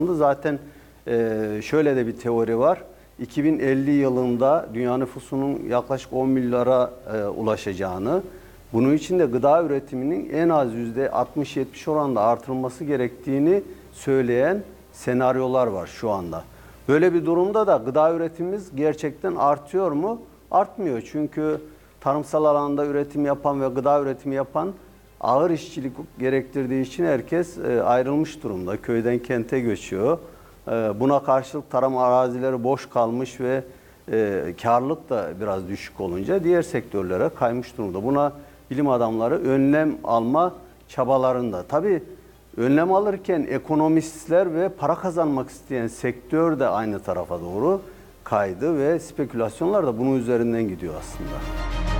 Zaten şöyle de bir teori var. 2050 yılında dünya nüfusunun yaklaşık 10 milyara ulaşacağını, bunun için de gıda üretiminin en az %60-70 oranda artırılması gerektiğini söyleyen senaryolar var şu anda. Böyle bir durumda da gıda üretimimiz gerçekten artıyor mu? Artmıyor. Çünkü tarımsal alanda üretim yapan ve gıda üretimi yapan ağır işçilik gerektirdiği için herkes ayrılmış durumda. Köyden kente göçüyor. Buna karşılık tarım arazileri boş kalmış ve karlılık da biraz düşük olunca diğer sektörlere kaymış durumda. Buna bilim adamları önlem alma çabalarında. Tabii önlem alırken ekonomistler ve para kazanmak isteyen sektör de aynı tarafa doğru kaydı ve spekülasyonlar da bunun üzerinden gidiyor aslında.